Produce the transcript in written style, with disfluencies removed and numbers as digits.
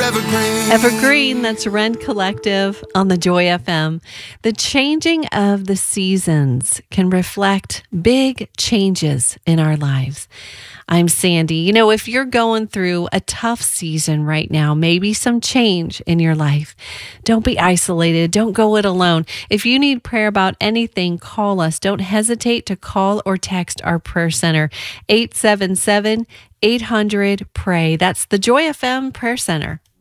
Evergreen, that's Rent Collective on the Joy FM. The changing of the seasons can reflect big changes in our lives. I'm Sandy. You know, if you're going through a tough season right now, maybe some change in your life, don't be isolated. Don't go it alone. If you need prayer about anything, call us. Don't hesitate to call or text our prayer center, 877-800-PRAY. That's the Joy FM Prayer Center.